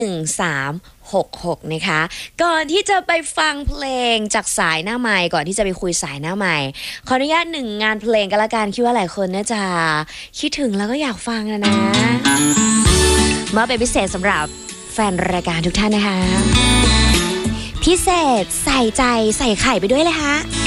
1366นะคะก่อนที่จะไปฟังเพลงจากสายหน้าไมค์ก่อนที่จะไปคุยสายหน้าไมค์ขออนุญาตหนึ่งงานเพลงกันละกันคิดว่าหลายคนน่าจะคิดถึงแล้วก็อยากฟังนะมาเป็นพิเศษสำหรับแฟนรายการทุกท่านนะคะพิเศษใส่ใจใส่ไข่ไปด้วยเลยค่ะ